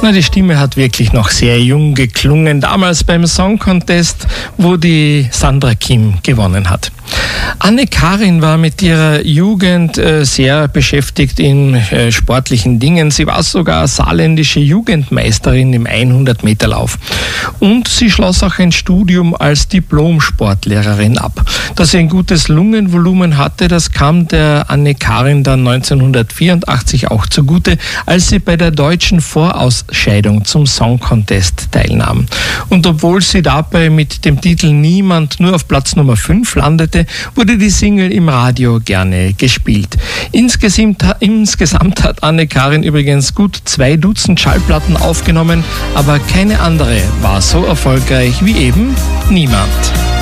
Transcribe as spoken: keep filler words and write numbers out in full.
Na, die Stimme hat wirklich noch sehr jung geklungen, damals beim Song Contest, wo die Sandra Kim gewonnen hat. Anne-Karin war mit ihrer Jugend äh, sehr beschäftigt in äh, sportlichen Dingen. Sie war sogar saarländische Jugendmeisterin im hundert-Meter-Lauf. Und sie schloss auch ein Studium als Diplom-Sportlehrerin ab. Dass sie ein gutes Lungenvolumen hatte, das kam der Anne-Karin dann neunzehnhundertvierundachtzig auch zugute, als sie bei der deutschen Vorausscheidung zum Song Contest teilnahm. Und obwohl sie dabei mit dem Titel Niemand nur auf Platz Nummer fünf landete, wurde die Single im Radio gerne gespielt. Insgesamt, insgesamt hat Anne-Karin übrigens gut zwei Dutzend Schallplatten aufgenommen, aber keine andere war so erfolgreich wie eben Niemand.